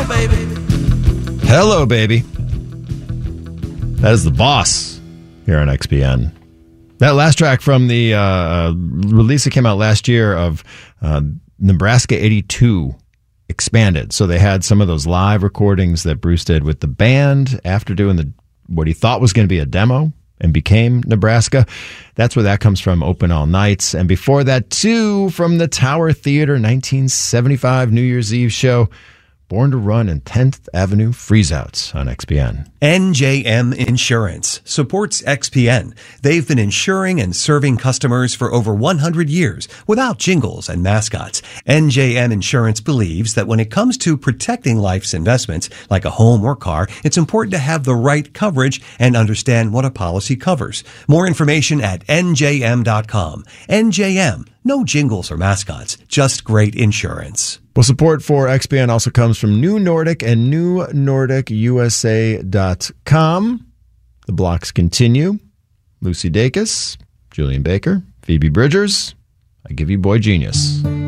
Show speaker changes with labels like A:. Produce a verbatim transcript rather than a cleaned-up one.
A: baby.
B: Hello, baby. That is The Boss here on X P N. That last track from the uh, release that came out last year of uh, Nebraska eighty-two expanded. So they had some of those live recordings that Bruce did with the band after doing the what he thought was going to be a demo and became Nebraska. That's where that comes from, Open All Nights. And before that, too, from the Tower Theater, nineteen seventy-five New Year's Eve show, Born to Run and tenth Avenue Freezeouts on X P N.
C: N J M Insurance supports X P N. They've been insuring and serving customers for over one hundred years without jingles and mascots. N J M Insurance believes that when it comes to protecting life's investments, like a home or car, it's important to have the right coverage and understand what a policy covers. More information at N J M dot com. N J M. No jingles or mascots, just great insurance.
B: Well, support for X P N also comes from New Nordic and New Nordic U S A dot com. The blocks continue. Lucy Dacus, Julian Baker, Phoebe Bridgers. I give you Boy Genius.